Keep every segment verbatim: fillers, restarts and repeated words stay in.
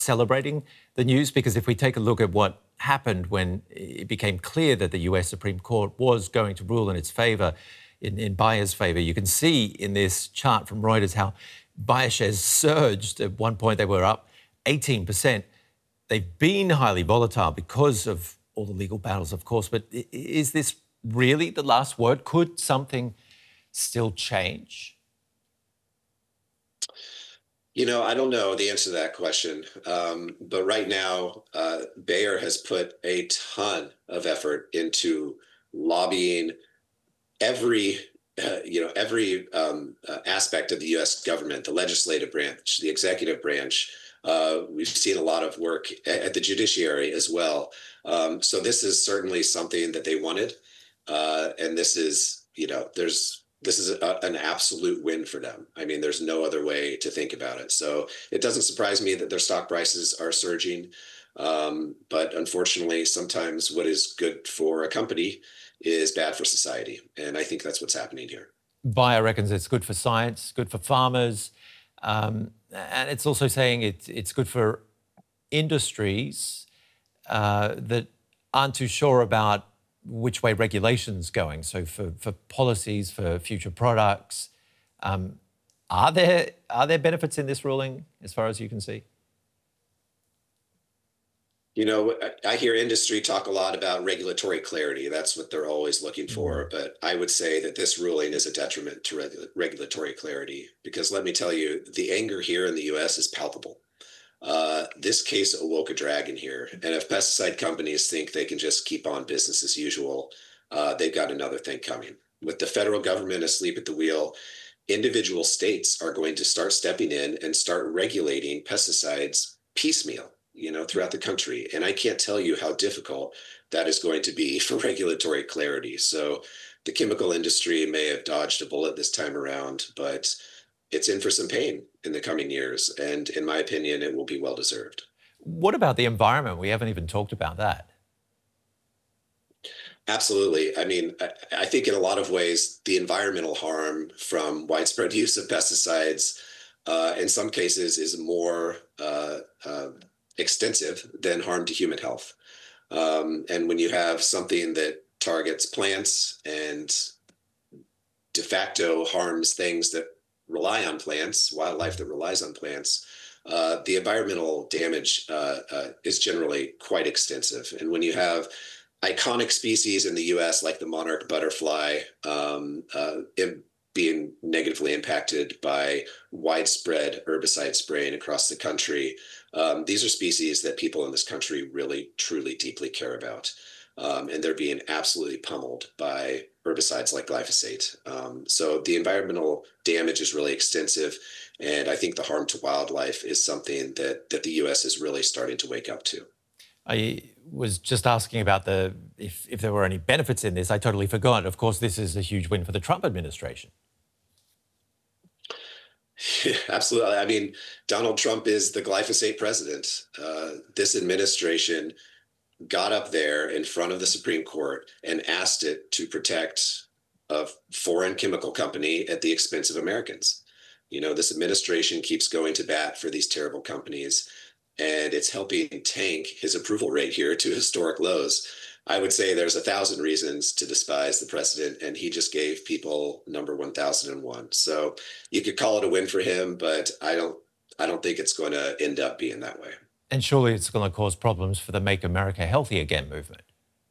celebrating the news? Because if we take a look at what happened when it became clear that the U S Supreme Court was going to rule in its favour, in, in buyers' favour, you can see in this chart from Reuters how buyer shares surged. At one point they were up eighteen percent. They've been highly volatile because of all the legal battles, of course, but is this really the last word? Could something still change? You know, I don't know the answer to that question. Um, but right now, uh, Bayer has put a ton of effort into lobbying every, uh, you know, every um, uh, aspect of the U S government, the legislative branch, the executive branch. Uh, we've seen a lot of work at the judiciary as well. Um, so this is certainly something that they wanted. Uh, and this is, you know, there's this is a, an absolute win for them. I mean, there's no other way to think about it. So it doesn't surprise me that their stock prices are surging. Um, but unfortunately, sometimes what is good for a company is bad for society. And I think that's what's happening here. Bayer reckons it's good for science, good for farmers, um, and it's also saying it, it's good for industries uh, that aren't too sure about which way regulation's going. So for, for policies, for future products, um, are there are there benefits in this ruling as far as you can see? You know, I hear industry talk a lot about regulatory clarity. That's what they're always looking for. But I would say that this ruling is a detriment to regu- regulatory clarity, because let me tell you, the anger here in the U S is palpable. Uh, this case awoke a dragon here. And if pesticide companies think they can just keep on business as usual, uh, they've got another thing coming. With the federal government asleep at the wheel, individual states are going to start stepping in and start regulating pesticides piecemeal, you know, throughout the country. And I can't tell you how difficult that is going to be for regulatory clarity. So the chemical industry may have dodged a bullet this time around, but it's in for some pain in the coming years. And in my opinion, it will be well deserved. What about the environment? We haven't even talked about that. Absolutely. I mean, I, I think in a lot of ways, the environmental harm from widespread use of pesticides, uh, in some cases, is more uh, uh, extensive than harm to human health. Um, and when you have something that targets plants and de facto harms things that rely on plants, wildlife that relies on plants, uh, the environmental damage uh, uh, is generally quite extensive. And when you have iconic species in the U S like the monarch butterfly um, uh, being negatively impacted by widespread herbicide spraying across the country, um, these are species that people in this country really, truly, deeply care about. Um, and they're being absolutely pummeled by herbicides like glyphosate. Um, so the environmental damage is really extensive. And I think the harm to wildlife is something that, that the U S is really starting to wake up to. I was just asking about the if, if there were any benefits in this. I totally forgot. Of course, this is a huge win for the Trump administration. Yeah, absolutely. I mean, Donald Trump is the glyphosate president. Uh, this administration got up there in front of the Supreme Court and asked it to protect a foreign chemical company at the expense of Americans. You know, this administration keeps going to bat for these terrible companies, and it's helping tank his approval rate here to historic lows. I would say there's a thousand reasons to despise the president, and he just gave people number one thousand one. So you could call it a win for him, but I don't, I don't think it's going to end up being that way. And surely it's going to cause problems for the Make America Healthy Again movement.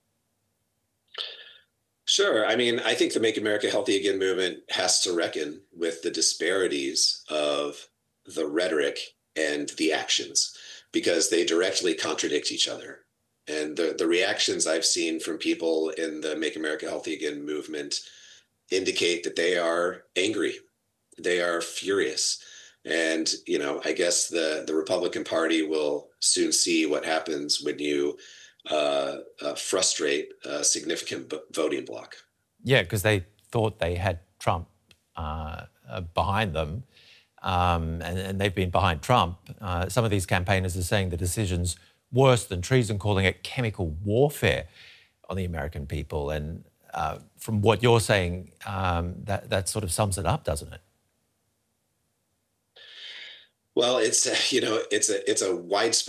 Sure. I mean, I think the Make America Healthy Again movement has to reckon with the disparities of the rhetoric and the actions, because they directly contradict each other. And the, the reactions I've seen from people in the Make America Healthy Again movement indicate that they are angry. They are furious. And, you know, I guess the, the Republican Party will soon see what happens when you uh, uh, frustrate a significant voting bloc. Yeah, because they thought they had Trump uh, uh, behind them, um, and, and they've been behind Trump. Uh, some of these campaigners are saying the decision's worse than treason, calling it chemical warfare on the American people. And uh, from what you're saying, um, that, that sort of sums it up, doesn't it? Well, it's you know it's a it's a widespread